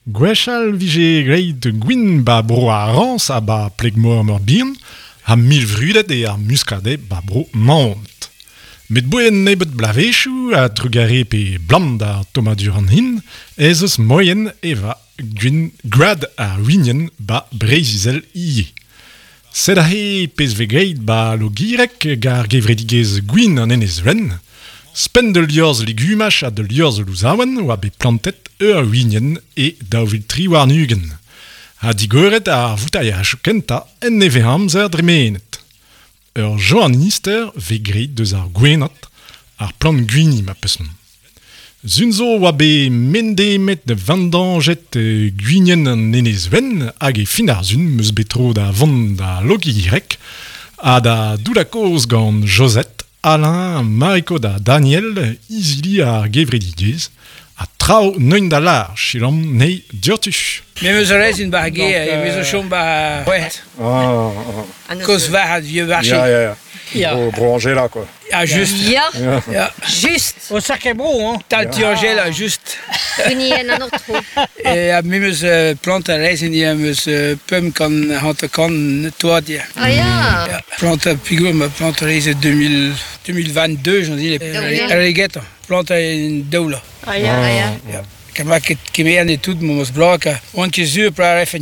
Gwechal vije greit gwin ba bro a rans a ba plegmor mor birn, ha milvrudet e ar muscadet ba bro maont. Met boen nebet blavechou a drugare pe blam da tomadur an hin, ez eus moyen eva gwin grad a winien ba breizizel ie. Sed a he pez vegeit ba lo girek gar gevredigez gwin an enez ren, spen de liorzh legumach a de liorzh louzaouan oa be plantet ur winien e daouvil tri warnugen. Ha digoret a voutaiach kenta en neve amzer dremenet. Ur joanister ve grit deus ar gwenat ar plant gwini ma peusn. Zunzo oa be mendemet de vandanjet gwinien an enez ven hag e fin ar zun meus betro da vont da logirek a da doulakoz gant Josette, Alain, Mariko da Daniel, izili ar gevredigez, a trao noin da lar, chilam nei diortu. Mais meus orez in barge, meus o chom ba wet. Kos va vieux marché. Ja. Bro Angela, quoi. Ah, juste. Ja, Ja. just. Au sacré bro, hein. Tal tu Angela, juste. Kunien an otro. Et a meus plante orez in meus pum kan hante kan toa dia. Ah ja. Ja. Plante pigur ma plante orez 2022, j'en dis. Alligator. Plante in doula. Ah ja. Ja. Kama ket en et tout mos bloka. On ki zuur pra refen.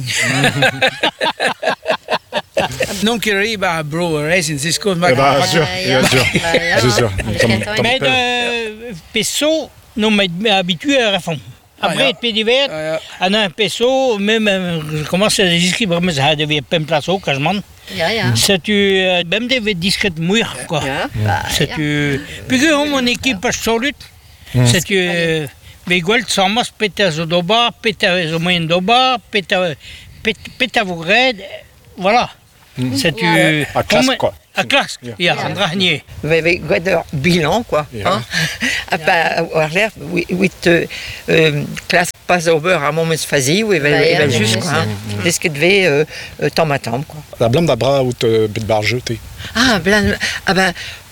Non ki riba bro racing Cisco ma. C'est sûr. Mais de peso, nous m'est habitué à fond. Après, de d'hiver, on a un peso, même, je commence à discuter, mais ça devient pas un plateau, quasiment. Ja. C'est tu, même des discrètes mourir, quoi. C'est tu, puis que mon équipe absolue, c'est tu, Beguel, Samas, Peter Zodoba, Peter Zomoyendoba, Peter Vogred, voilà. C'est tu. À classe, quoi. À classe, il y a un dernier. We hebben een bilan, quoi. Ja. Après, klas pas over à moment fazi, we hebben juste, quoi. Dus que devait temps à temps, quoi. La blâme d'abra out bit bar jeté. Ah, blan, ah ben,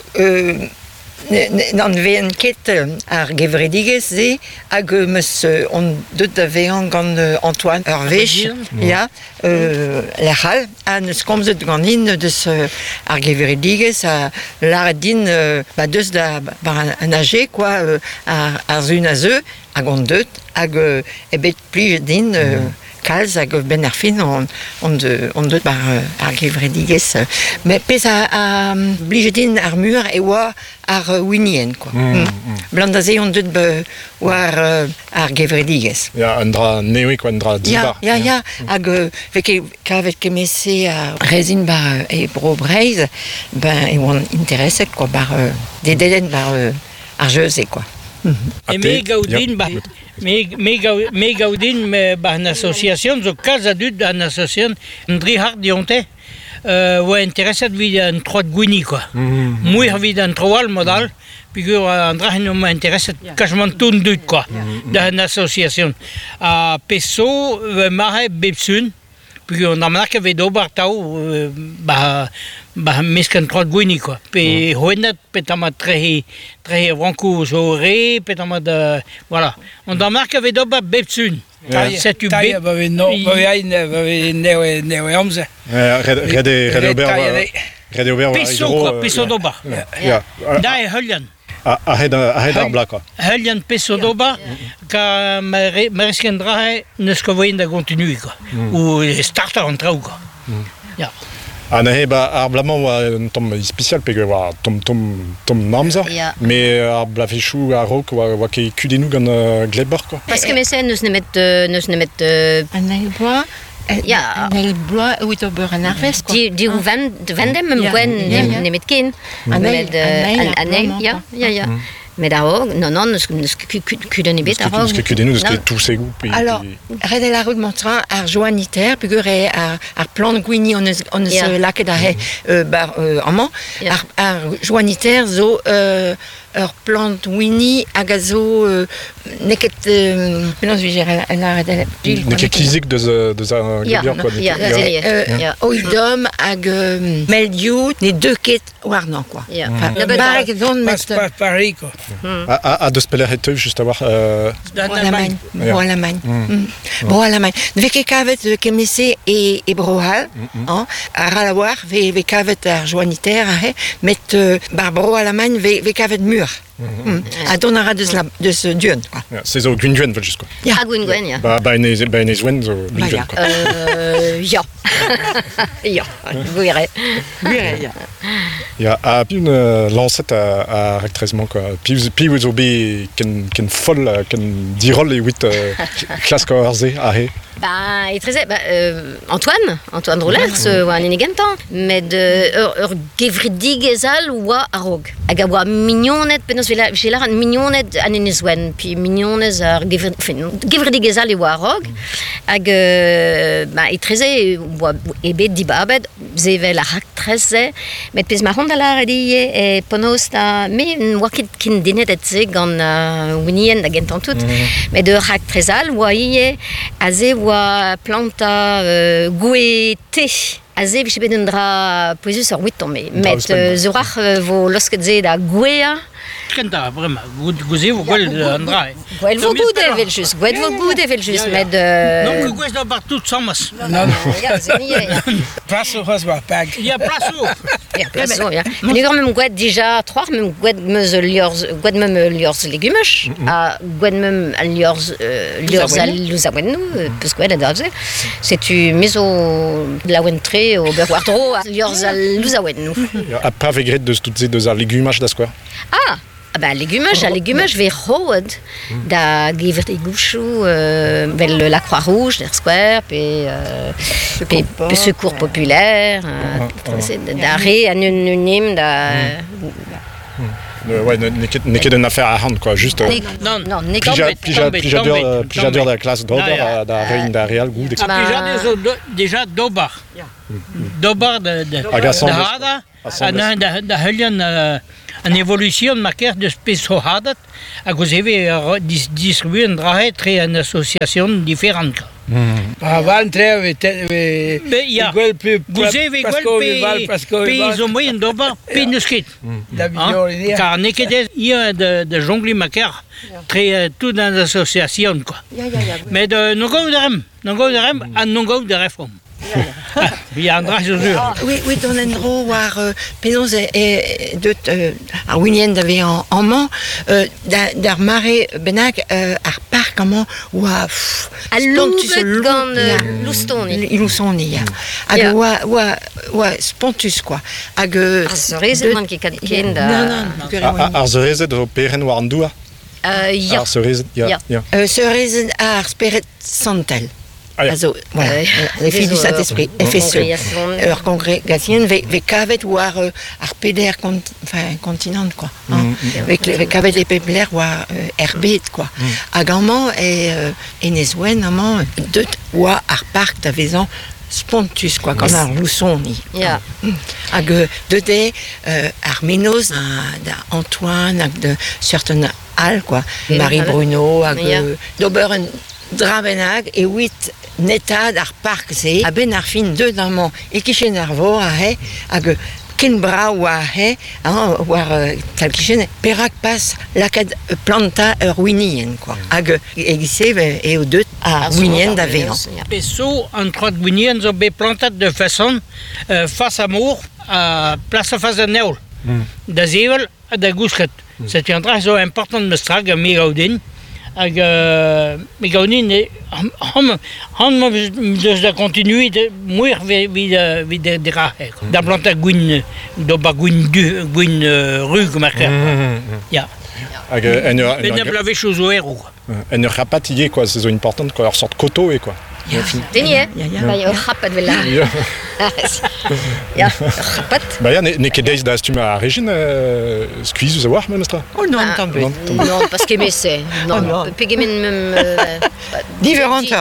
dan we een ket ar gevredigez ze hag meus on dut da vean gant Antoine Hervech, ja, l'achal, a neus komzet gant in deus ar gevredigez a laret din deus da an age, quoi, ar zun a zeu, hag on dut, hag ebet plij din kalz hag ben ar fin on dut ar gevredigez. Mais pez a blij din ar mur e oa ar winien, quoi. Blandaze on dut war ar gevredigez. Ja, un dra neoik, un dra dibar. Ja. Hag kavet kemese a rezin bar e bro breiz, ben e oan intereset, quoi, bar dededen bar ar jeuze, quoi. Et me gaudin une association, zo kaz adut an association, un dri hard dionte, oa interesat vid an troad gwini, quoi. Mouir vid an troal modal, puis an dra hen oa interesat kajman toun dut, quoi, d'an association. A peso, mare bepsun, puis on a marqué avec d'obar tao, mescan troad gwini, quoi. Pe hoenat petama très franco zoré, petama de, voilà. On a marqué avec d'obar bepsun. C'est tu bep. Bave neo amze. Rede ober. Peso, quoi, peso d'obar. Ja. Da e huljan. A hed ar bla, quoi. Huljan peso d'obar, ka meresken drahe neus ko voyen da continue, quoi. Ou starter an trao, quoi. Ja. An a ba ar blamant oa un tom spécial pege oa tom namza, mais ar blavechou a rok oa ke kudenou gant glebar, quoi. Parce que mesen neus nemet An elboa, ja. An elboa oit ober an arvez, quoi. Di ou vendem em gwen nemet ken. Ja. Mais d'arog, non, neus kuden ebet arog. Neus ket kudenou, neus ket tout segou. Alors, red la route montra ar joaniter, pugur ar plan gwini on eus laket ar amant, ar joaniter zo plante Winnie agazo neket non je dirais neket kizik deus a gebior quoi. oidom hag meldiou ne deux ket warnan quoi. Barek don met Paris quoi. A deus peler etev just a war Allemagne. Bon Allemagne. Ne ket kavet kemese e brohal, a ralawar ve kavet ar joanitaire met barbro Allemagne ve kavet mur. A don ara deus dion quoi. C'est zo gwindwen vel just quoi. A Gwen, ya. Ba enez wen zo gwindwen quoi. Ya. Ya, gwire. Ya a pi un lancet a rectrezement quoi. Pi zo be ken fol ken dirol e wit klask arze a he. Bah, et très Antoine Rollers ou un inégantant, mais de gevridig ezal ou arog. Agawa mignonnet penos j'ai là mignonnet aneneswen puis mignonnes gevridig ezal ou arog. Ag bah et très et bet dibabed zevel a treze mais pes ma honda la redi et ponosta mais wakit kin dinet et ze gan winien da gentant tout mais de rak trezal waiye aze wa planta gouete aze bi ben dra poesus ar wit tombe met zorach vo losket ze da gouea Kenta vraiment gouze vo gwell andra. Gwell vo goude vel just met Non gouze da partout samas. Non. Ya zeniye. Plaso was war pag. Ya plaso. Ja, plaso, ja. Men igor mem gwed dija troar mem gwed meus liorz legumech a gwed mem liorz al louzawennou peus gwed a davze. Setu mezo lawentre o berwardro liorz al louzawennou. A pa vegret deus tout ze deus ar legumach da square. Ah bah legumech ve road da gevert e gouchou vel la Croix-Rouge der square pe secours populaire da re an unim da Ouais, n'est qu'une affaire à hand quoi, juste. Non, Plijadeur de la classe d'Ober, da rein da real goût. Déjà Dobar. Dobar de Hada, da Helian en évolution marquée de spéciaux hadat, à cause de distribuer un drahet très en association différente. Avant très vous avez pays au moyen Dobar, pays de ski. Car il y a de jongler marqueur très tout dans l'association quoi. Mais de nous goûterons à nous goûter de réforme. Oui, dans l'endroit où Pénose et à Winien d'avait en main, d'ar maré benak ar parc comment ou à Loustoni. Ag ou spontus quoi. Ag cerise qui calquine da. Ar cerise de peren war andoua. Ja. Ar cerise, ja. Cerise ar spirit santel. Also, voilà, les filles du Saint-Esprit, FSE. Leur congrégation, ve kavet war ar peder continent, quoi. Ve kavet les pebler war herbet, quoi. Agamment et nezwen, amant, deut war ar parc d'avezan spontus, quoi, comme ar loussoni. Ja. Hag de ar menos d'Antoine, de certaines Al, quoi. Marie Bruno, hag d'Oberen Dravenag et 8 netad ar parc ze a ben ar fin deux d'amant et kichen ar vo a he hag ken bra ou a he war tal kichen perak passe la cad planta ur winien quoi hag egise et au deux a winien d'avean. Peso en trois winien zo be plantat de façon face à Mour à place face à Neul da zevel a da gousket. C'est un très important de strag a Migaudin. Ag Migaudin han deus da continuer mouir vid de rahe da planta gwin do ba gwin rug marquer ja ag en blave chose au héros en rapatillé quoi, c'est important quoi, leur sorte coteau et quoi. Denier, bah il rapat vel là. Ja, rapat. Bah ja, ne ket deiz da astum a régine squeeze vous avoir mestra. Oh non, tant pis. Non, parce que mais c'est non, pegemen même différentes.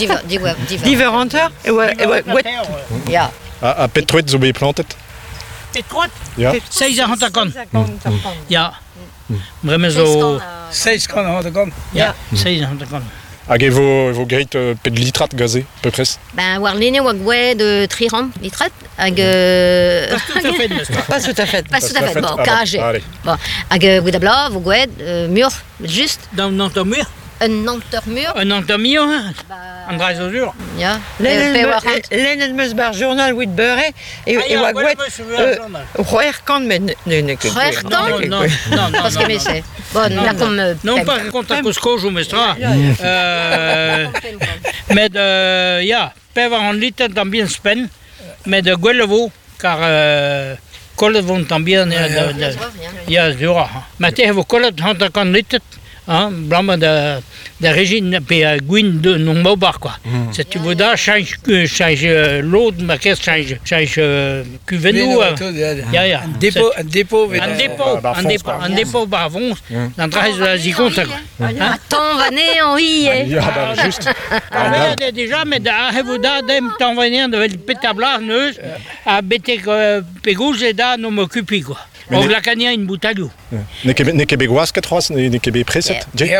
Ouais. Ja. A petroet zo be plantet. Petroet? Ja. 6 ans takon. Ja. Vraiment zo... 6 kan de kan. Ja, 6 ans de kan. Hag vo greit pet litrat gazé, peu pres. Ben, war lene oa gwe de triran, litret, hag... Pas tout à fait, n'est-ce pas? Pas tout à fait. Pas tout à fait, bon, Ah, kage. allez. Bon, hag gwe da bla, vo gwe, mur, juste, Dans Nantomur, un nanteur mur, un Nantomur, hein? André Zozur. ja. Lennet meus bar journal wit beure e oa gouet c'hoer kant met ne ket. C'hoer kant? Non, Parce que mais c'est... Bon, là comme... Non, pas contre à Coscojo, mestra. Mais ja, pever an litet tambien spen, mais de gwellevo, car kollet vont tambien... Ja, zura. Mais te hevo kollet hant a kan litet, blama da régine pe gwin de non mobar quoi. C'est tu voda change l'eau de ma caisse change cuvenou. Ja. Un dépôt. Un dépôt bavon, dans trace de la ziconte. Attends, vané en hi, Ja, bah, juste. Déjà, mais da hevoda dem t'envoyer de pétablar neus à bete pegouze et da no m'occupi quoi. Og la cagna une bouteille. Ne kebe goaz ket c'hoaz, ne kebe preset.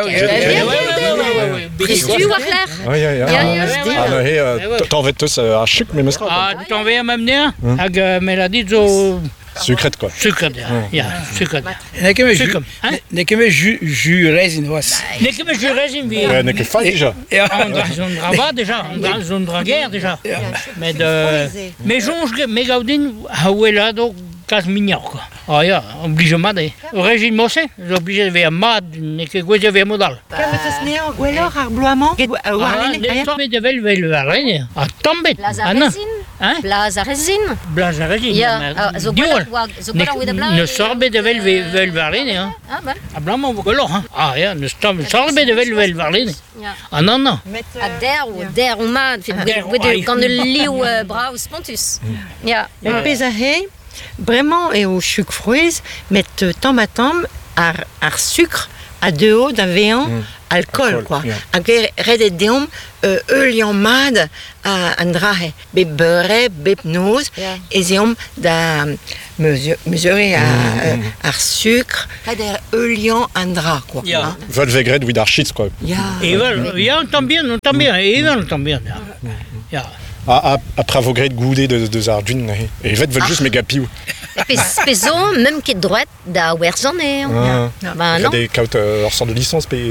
Prestu war clair. Ja. T'en vet eus a chuk, me mestra. Ah, t'envoyer même ner, hag me la dit zo Sucret, quoi. sucre, ja, sucre. Ne ket me jus raisin oas. Ne que me jure in vi. Ne ket fai, déjà. On drava déjà, on draguer déjà. Mais jonge, me gaudin, hawelado, cas mignard quoi. Ah ja, obligement de. O régime mosse, obligé de ver mad, ne que gwe ver modal. Kavet ne gwellor ar bloamant Mais de vel varene. A tombet. Hein? Blaza rezin. Blaza rezin. Ja, zo gwellor oa da bla. Ne sorbe de vel varene, hein. Ah, ben. A blama gwellor, hein. Ah ja, ne sorbe de vel varene. Ah non. A der ou mad, quand le liu braus pontus. Ja. Met pez a he, bremañ eo chuk frouez, met tamm ar sucre a deo da vean alcool, quoi. Hag redet deomp eulian mad an drahe. Bep beure, bep noz, ez eomp da mesurer ar sucre, redet eulian an dra, quoi. Vel vegret wid ar chitz, quoi. Ja, on tombe bien. Ja. Après vo gret goude de zardun, et vet vel just mega piou. Pezon, même ket droit da werzane. Ben non. Des kaut hors sort de licence, pe...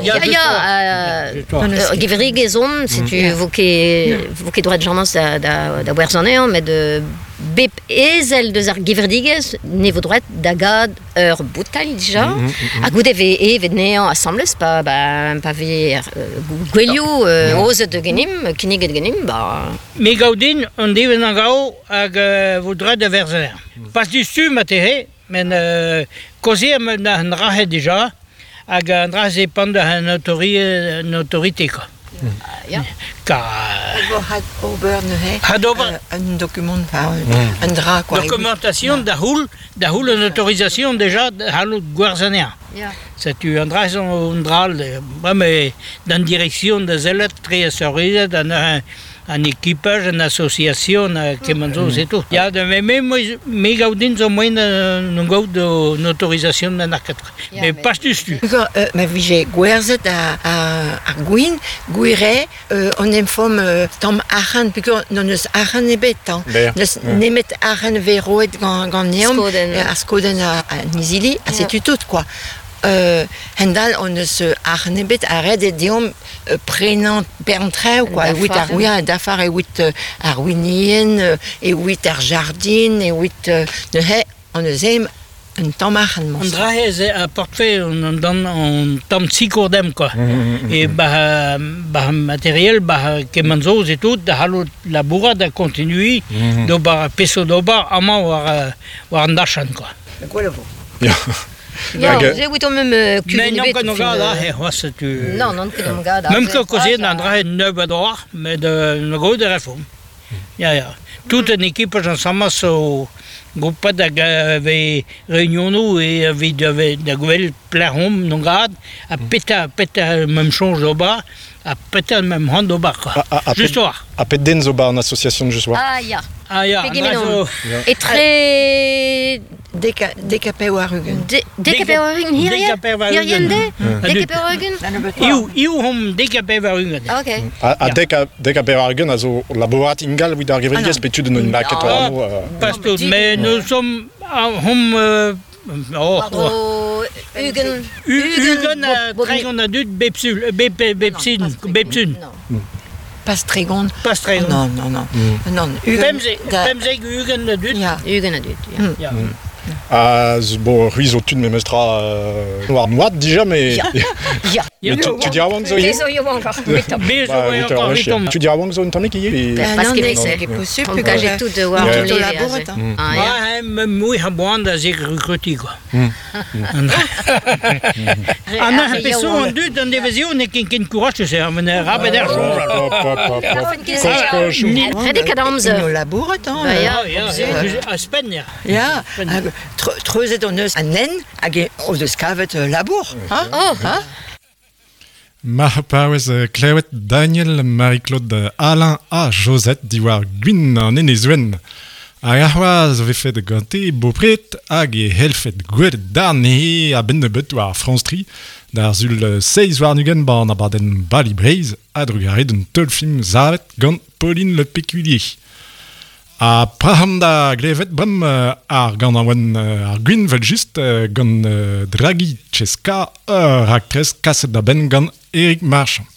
Geverig ezon, si tu vo ket droit jamans da werzane, mais de bep ezel deus ar geverdigez, ne vo droit da gad ur boutal déjà. A goude evet nean assembles, pa ve gwelioù ozet de genim, kiniget genim, ba... Me gaudin, on deven an gao hag vo droit da verzener. Pas du stu ma tehe, men kozier an rahe déjà, hag an rahe pan da an autorité, quoi. Car... had ober ne he, un document, un dra, quoi. Documentation da houl an autorisation déjà da halou gwarzaner. C'est tu an rahe an dral, mais dans direction da zelet tre assorizet an équipage, an association, kemanzo, c'est tout. Ya, me gaudin zo moin non gaud d'an autorisation d'an arket. Mais pas du stu. Ma vije gwerzet ar gwin, gwire, on enfom tam archan, puisque non eus archan ebet, nemet archan veroet gant neom, ar skoden a nizili, a setu tout, quoi. Hendal on eus archan ebet a red e deom prenant berntreu, quoi, evit ar ouia dafar evit ar winien, evit ar jardin, evit ne he, on eus em un tamm archan mons. On drahez a portefeuille, on tam tsikordem, quoi. Et bah matériel, kemanzo, et tout, da halo laboura da continui, do bar peso do bar, ama war an dachan, quoi. Gwelevo. Ja, j'ai ouit même Mais non que non gada, c'est tu. Non, que non gada. Même que cosir n'en drahe neuf droit, mais de no go de réforme. Ja. Toute une équipe ensemble so groupe da réunion et avec de gouvel plahom non gad a peta même change au bas, a peta même hand au bas quoi. Juste a pet den zo bar en association de juste. Ah ja. Et très Dekapé war ugen. Dekapé war ugen hier? Dekapé war Hier ugen. jende? Dekapé war ugen? Iu hom dekapé war ugen. Ok. Dek a bevargen, also laborat ingal with ar gevriges petud un laket war no. Pas tout, mais nous sommes hom... Pardon, ugen... Ugen a tregon a dud bepsun. Pas tregon. Pas tregon. Non. Pemzeg ugen a dud. Ja. Ugen a dud, ja. Bon, ruiz o tud memestra war moat dija, mais... Ja. Tu dis avant que zo Kezo jo encore. Bezo encore vitom. Tu dis avant que zo un tamek ie? Parce que c'est c'est... possible. On cache tout de voir Ja. tous les Laborat, Ah, ja. Mooi gewoon dat ik recrutie quoi. Ah, Anna pessoa en dud dan division ik in courage c'est men rabbe der Fredrik Adamse. No laborat, Ja. a Spanje. Ja. Treuzet on eus an nen hag o deus kavet labour. Oh, Ma paouez klevet Daniel, Marie-Claude, Alain a Josette diwar gwin an enezwen. A yarwa zo vefet gante bopret hag e helfet gwelet darne a bende bet war France 3 d'ar zul 6 war nugen ban abaden Bali Breiz a drugaret un tol film zavet gant Pauline Le Péculier. A praham da glevet brem ar gant an ar gwin vel just gant Draghi Cheska ur aktres kaset da ben gant Eric Marchand.